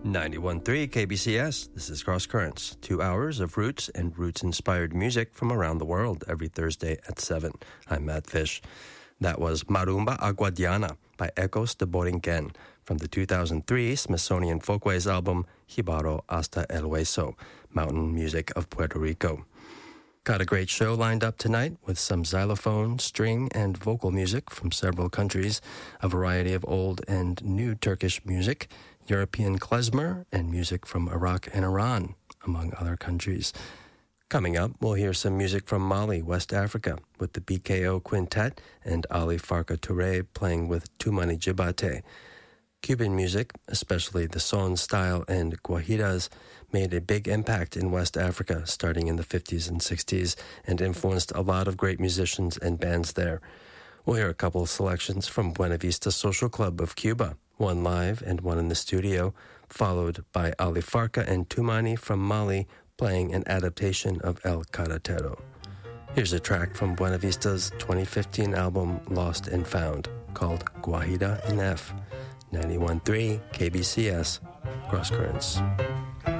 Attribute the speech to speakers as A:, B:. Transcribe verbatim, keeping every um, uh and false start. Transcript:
A: ninety-one point three K B C S. This is Cross Currents, two hours of roots and roots-inspired music from around the world every Thursday at seven. I'm Matt Fish. That was Marumba Aguadiana by Ecos de Borinquen from the two thousand three Smithsonian Folkways album Jibaro hasta el Hueso, Mountain Music of Puerto Rico. Got a great show lined up tonight with some xylophone, string, and vocal music from several countries, a variety of old and new Turkish music, European klezmer, and music from Iraq and Iran, among other countries. Coming up, we'll hear some music from Mali, West Africa, with the B K O Quintet and Ali Farka Touré playing with Toumani Djibate. Cuban music, especially the son style and guajiras, made a big impact in West Africa starting in the fifties and sixties and influenced a lot of great musicians and bands there. We'll hear a couple of selections from Buena Vista Social Club of Cuba, one live and one in the studio, followed by Ali Farka and Toumani from Mali playing an adaptation of El Carretero. Here's a track from Buena Vista's twenty fifteen album Lost and Found, called Guajira in F. ninety-one point three K B C S, Cross Currents.